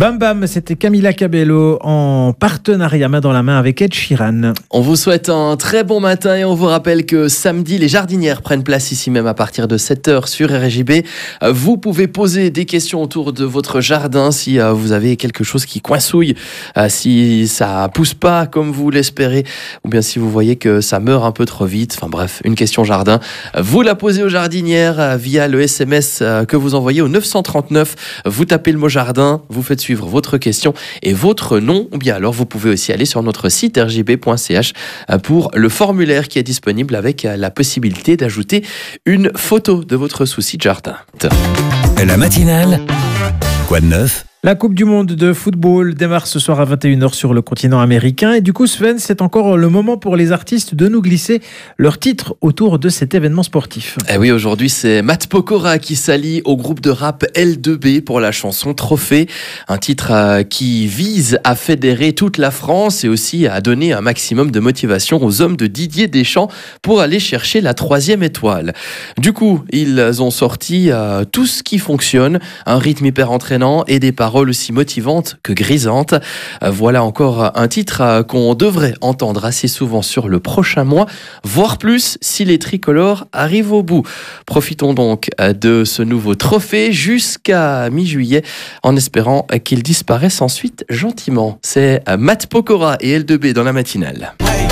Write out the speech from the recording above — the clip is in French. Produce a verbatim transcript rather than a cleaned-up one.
Bam Bam, c'était Camila Cabello en partenariat main dans la main avec Ed Sheeran. On vous souhaite un très bon matin et on vous rappelle que samedi, les jardinières prennent place ici même à partir de sept heures sur R J B. Vous pouvez poser des questions autour de votre jardin si vous avez quelque chose qui coincouille, si ça pousse pas comme vous l'espérez, ou bien si vous voyez que ça meurt un peu trop vite. Enfin bref, une question jardin. Vous la posez aux jardinières via le S M S que vous envoyez au neuf cent trente-neuf. Vous tapez le mot jardin, vous faites suivre votre question et votre nom, ou bien alors vous pouvez aussi aller sur notre site r j b point c h pour le formulaire qui est disponible avec la possibilité d'ajouter une photo de votre souci de jardin. La matinale, quoi de neuf ? La Coupe du Monde de football démarre ce soir à vingt et une heures sur le continent américain. Et du coup, Sven, c'est encore le moment pour les artistes de nous glisser leur titre autour de cet événement sportif. Eh oui, aujourd'hui, c'est Matt Pokora qui s'allie au groupe de rap L deux B pour la chanson Trophée. Un titre qui vise à fédérer toute la France et aussi à donner un maximum de motivation aux hommes de Didier Deschamps pour aller chercher la troisième étoile. Du coup, ils ont sorti euh, tout ce qui fonctionne, un rythme hyper entraînant et des paroles aussi motivante que grisante. Voilà encore un titre qu'on devrait entendre assez souvent sur le prochain mois, voire plus si les tricolores arrivent au bout. Profitons donc de ce nouveau trophée jusqu'à mi-juillet en espérant qu'il disparaisse ensuite gentiment. C'est Matt Pokora et L deux B dans la matinale.